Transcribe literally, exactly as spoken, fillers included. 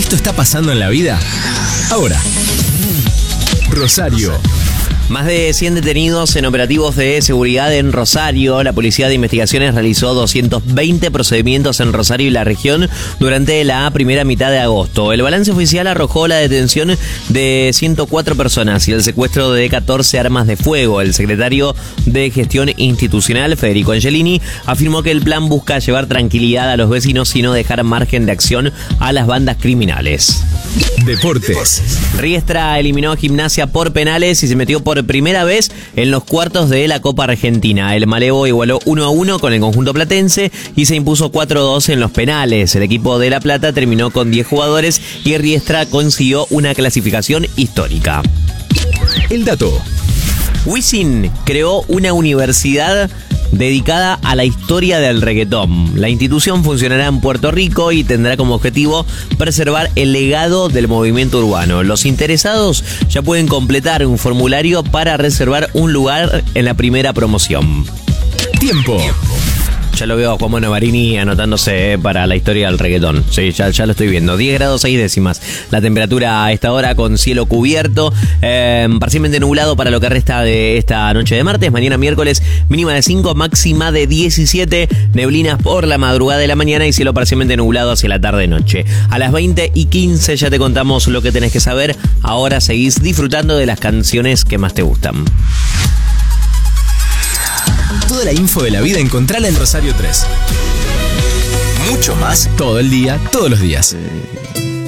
esto está pasando en la vida? Ahora. Rosario. Más de cien detenidos en operativos de seguridad en Rosario. La Policía de Investigaciones realizó doscientos veinte procedimientos en Rosario y la región durante la primera mitad de agosto. El balance oficial arrojó la detención de ciento cuatro personas y el secuestro de catorce armas de fuego. El secretario de Gestión Institucional, Federico Angelini, afirmó que el plan busca llevar tranquilidad a los vecinos y no dejar margen de acción a las bandas criminales. Deportes. Riestra eliminó a Gimnasia por penales y se metió por primera vez en los cuartos de la Copa Argentina. El Malevo igualó uno a uno con el conjunto platense y se impuso cuatro a dos en los penales. El equipo de La Plata terminó con diez jugadores y Riestra consiguió una clasificación histórica. El dato. Wisin creó una universidad dedicada a la historia del reggaetón. La institución funcionará en Puerto Rico y tendrá como objetivo preservar el legado del movimiento urbano. Los interesados ya pueden completar un formulario para reservar un lugar en la primera promoción. Tiempo. Ya lo veo a Juan Bonavarini anotándose para la historia del reggaetón. Sí, ya, ya lo estoy viendo. diez grados seis décimas. La temperatura a esta hora con cielo cubierto. Eh, parcialmente nublado para lo que resta de esta noche de martes. Mañana miércoles mínima de cinco, máxima de diecisiete. Neblinas por la madrugada de la mañana y cielo parcialmente nublado hacia la tarde-noche. A las veinte y quince ya te contamos lo que tenés que saber. Ahora seguís disfrutando de las canciones que más te gustan. Toda la info de la vida encontrala en Rosario tres. Mucho más todo el día, todos los días.